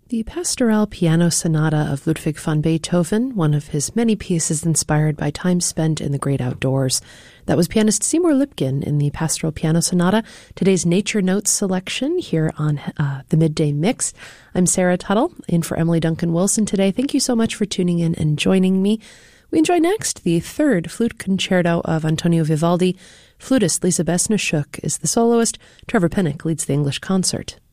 The Pastoral Piano Sonata of Ludwig van Beethoven, one of his many pieces inspired by time spent in the great outdoors. That was pianist Seymour Lipkin in the Pastoral Piano Sonata, today's Nature Notes selection here on the Midday Mix. I'm Sarah Tuttle, in for Emily Duncan Wilson today. Thank you so much for tuning in and joining me. We enjoy next the third flute concerto of Antonio Vivaldi. Flutist Lisa Besnischuk is the soloist. Trevor Pinnock leads the English concert.